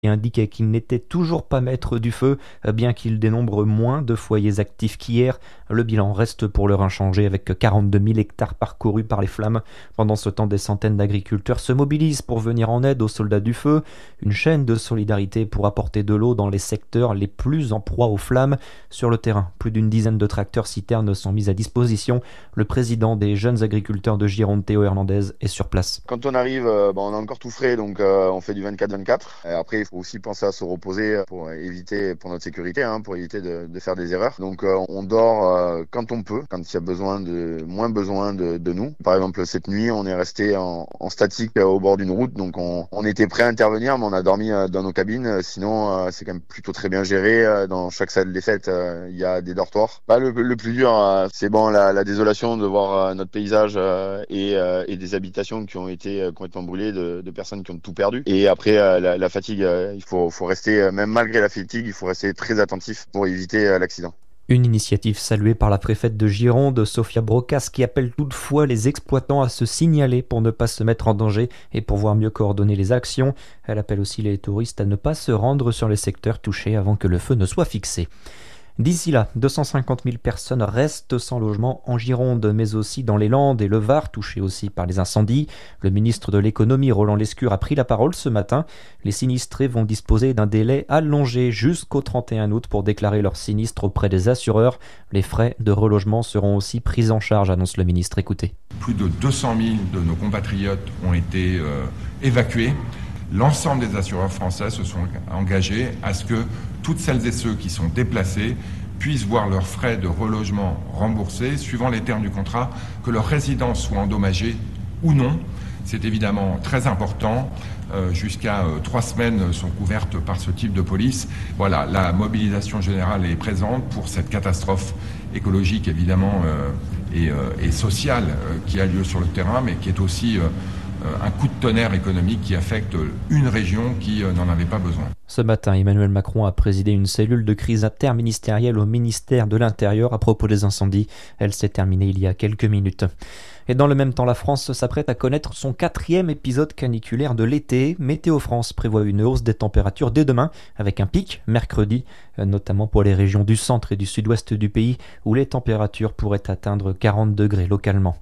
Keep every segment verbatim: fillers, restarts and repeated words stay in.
et indiquait qu'il n'était toujours pas maître du feu, bien qu'il dénombre moins de foyers actifs qu'hier. Le bilan reste pour l'heure inchangé avec quarante-deux mille hectares parcourus par les flammes. Pendant ce temps, des centaines d'agriculteurs se mobilisent pour venir en aide aux soldats du feu. Une chaîne de solidarité pour apporter de l'eau dans les secteurs les plus en proie aux flammes. Sur le terrain, plus d'une dizaine de tracteurs citernes sont mis à disposition. Le président des jeunes agriculteurs de Gironde, Théo Hernandez, est sur place. Quand on arrive, euh, bon, on a encore tout frais, donc euh, on fait du vingt-quatre vingt-quatre. Et après, il faut aussi penser à se reposer pour éviter, pour notre sécurité, hein, pour éviter de, de faire des erreurs. Donc euh, on dort euh, quand on peut, quand il y a besoin de, moins besoin de, de nous. Par exemple, cette nuit, on est resté en, en statique euh, au bord d'une route, donc on, on était prêt à intervenir, mais on a dormi euh, dans nos cabines. Sinon, euh, c'est quand même plutôt très bien géré. Euh, dans chaque salle des fêtes, euh, il y a des dortoirs. Bah, le, le plus dur, euh, c'est bon, la, la désolation de voir euh, notre paysage euh, et, euh, et des habitations qui ont été euh, complètement brûlées, de, de personnes qui ont tout perdu. Et après, euh, la, la fatigue, euh, il faut, faut rester, euh, même malgré la fatigue, il faut rester très attentif pour éviter euh, l'accident. Une initiative saluée par la préfète de Gironde, Sophia Brocas, qui appelle toutefois les exploitants à se signaler pour ne pas se mettre en danger et pour voir mieux coordonner les actions. Elle appelle aussi les touristes à ne pas se rendre sur les secteurs touchés avant que le feu ne soit fixé. D'ici là, deux cent cinquante mille personnes restent sans logement en Gironde, mais aussi dans les Landes et le Var, touchés aussi par les incendies. Le ministre de l'économie, Roland Lescure, a pris la parole ce matin. Les sinistrés vont disposer d'un délai allongé jusqu'au trente et un août pour déclarer leur sinistre auprès des assureurs. Les frais de relogement seront aussi pris en charge, annonce le ministre. Écoutez. Plus de deux cent mille de nos compatriotes ont été euh, évacués. L'ensemble des assureurs français se sont engagés à ce que toutes celles et ceux qui sont déplacés puissent voir leurs frais de relogement remboursés, suivant les termes du contrat, que leur résidence soit endommagée ou non. C'est évidemment très important. Euh, jusqu'à euh, trois semaines sont couvertes par ce type de police. Voilà, la mobilisation générale est présente pour cette catastrophe écologique, évidemment, euh, et, euh, et sociale euh, qui a lieu sur le terrain, mais qui est aussi euh, un coup de tonnerre économique qui affecte une région qui n'en avait pas besoin. Ce matin, Emmanuel Macron a présidé une cellule de crise interministérielle au ministère de l'Intérieur à propos des incendies. Elle s'est terminée il y a quelques minutes. Et dans le même temps, la France s'apprête à connaître son quatrième épisode caniculaire de l'été. Météo France prévoit une hausse des températures dès demain, avec un pic mercredi, notamment pour les régions du centre et du sud-ouest du pays, où les températures pourraient atteindre quarante degrés localement.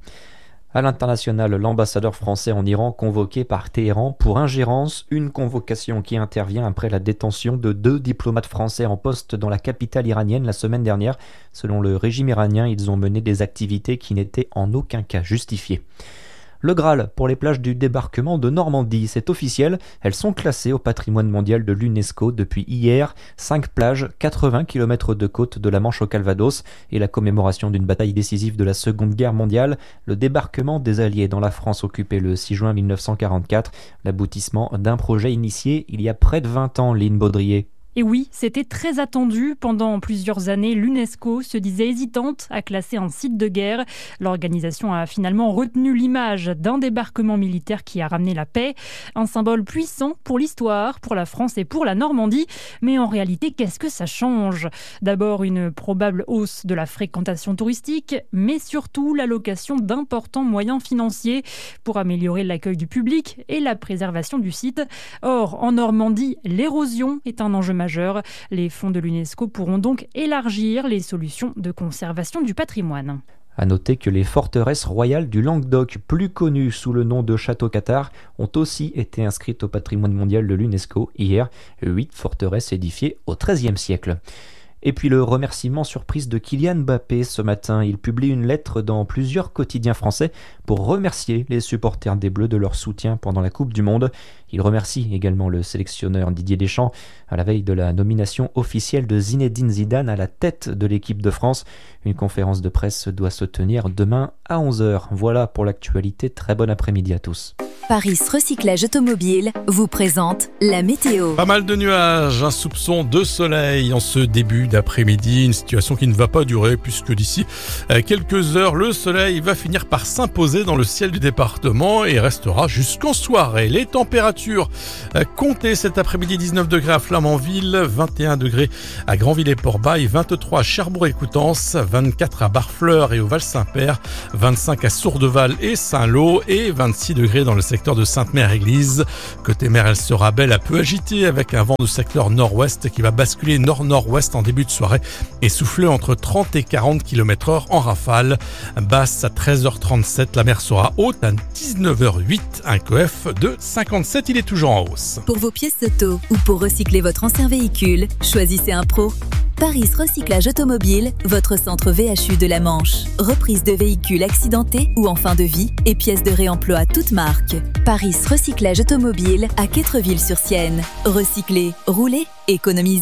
À l'international, l'ambassadeur français en Iran convoqué par Téhéran pour ingérence, une convocation qui intervient après la détention de deux diplomates français en poste dans la capitale iranienne la semaine dernière. Selon le régime iranien, ils ont mené des activités qui n'étaient en aucun cas justifiées. Le Graal pour les plages du débarquement de Normandie, c'est officiel, elles sont classées au patrimoine mondial de l'UNESCO depuis hier. Cinq plages, quatre-vingts kilomètres de côte de la Manche au Calvados et la commémoration d'une bataille décisive de la Seconde Guerre mondiale, le débarquement des Alliés dans la France occupée le six juin mille neuf cent quarante-quatre, l'aboutissement d'un projet initié il y a près de vingt ans, Lynn Baudrier. Et oui, c'était très attendu. Pendant plusieurs années, l'UNESCO se disait hésitante à classer un site de guerre. L'organisation a finalement retenu l'image d'un débarquement militaire qui a ramené la paix. Un symbole puissant pour l'histoire, pour la France et pour la Normandie. Mais en réalité, qu'est-ce que ça change ? D'abord, une probable hausse de la fréquentation touristique, mais surtout l'allocation d'importants moyens financiers pour améliorer l'accueil du public et la préservation du site. Or, en Normandie, l'érosion est un enjeu majeur. Les fonds de l'UNESCO pourront donc élargir les solutions de conservation du patrimoine. À noter que les forteresses royales du Languedoc, plus connues sous le nom de Château Cathar, ont aussi été inscrites au patrimoine mondial de l'UNESCO hier, huit forteresses édifiées au treizième siècle. Et puis le remerciement surprise de Kylian Mbappé ce matin. Il publie une lettre dans plusieurs quotidiens français pour remercier les supporters des Bleus de leur soutien pendant la Coupe du Monde. Il remercie également le sélectionneur Didier Deschamps à la veille de la nomination officielle de Zinedine Zidane à la tête de l'équipe de France. Une conférence de presse doit se tenir demain à onze heures. Voilà pour l'actualité. Très bon après-midi à tous. Paris Recyclage Automobile vous présente la météo. Pas mal de nuages, un soupçon de soleil en ce début d'après-midi. Une situation qui ne va pas durer puisque d'ici quelques heures, le soleil va finir par s'imposer dans le ciel du département et restera jusqu'en soirée. Les températures comptées cet après-midi, dix-neuf degrés à Flamanville, vingt et un degrés à Granville et Port-Bail, vingt-trois à Cherbourg et Coutances, vingt-quatre à Barfleur et au Val-Saint-Père, vingt-cinq à Sourdeval et Saint-Lô et vingt-six degrés dans le secteur secteur de Sainte-Mère-Église. Côté mer, elle sera belle à peu agitée avec un vent de secteur nord-ouest qui va basculer nord-nord-ouest en début de soirée et souffler entre trente et quarante kilomètres heure en rafale. Basse à treize heures trente-sept, la mer sera haute à dix-neuf heures huit, un C O F de cinquante-sept, il est toujours en hausse. Pour vos pièces auto ou pour recycler votre ancien véhicule, choisissez un pro. Paris Recyclage Automobile, votre centre V H U de la Manche. Reprise de véhicules accidentés ou en fin de vie et pièces de réemploi toutes marques. Paris Recyclage Automobile à Quettreville-sur-Sienne. Recycler, rouler, économiser.